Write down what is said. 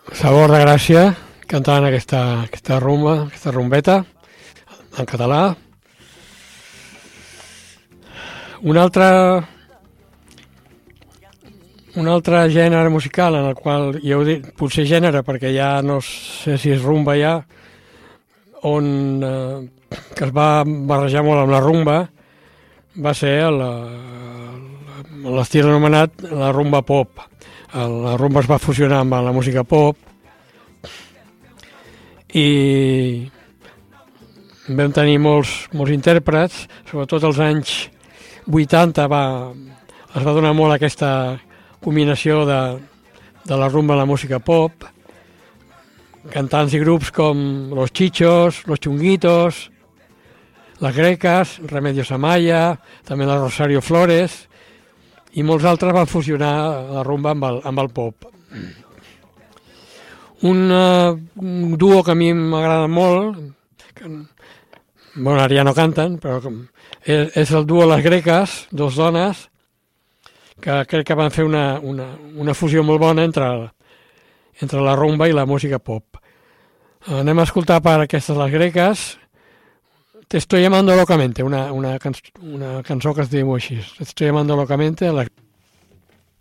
Sabor de Gràcia, cantant aquesta rumba, aquesta rumbeta, en català. Un altre gènere musical en el qual, ja ho dic, potser gènere, perquè ja no sé si és rumba ja, que es va barrejar molt amb la rumba, va ser l'estil anomenat la rumba pop. La rumba es va fusionar amb la música pop i vam tenir molts intèrprets, sobretot als anys 80 es va donar molt aquesta combinació de la rumba i la música pop, cantants i grups com Los Chichos, Los Chunguitos, Las Grecas, Remedios Amaya, també la Rosario Flores, i molts altres van fusionar la rumba amb el pop. Un duo que a mi m'agrada molt, ara ja no canten, però és el duo Les Greques, dos dones, que crec que van fer una fusió molt bona entre la rumba i la música pop. Anem a escoltar per aquestes Les Greques Te estoy llamando locamente, una cançó que es diu així. Te estoy llamando locamente,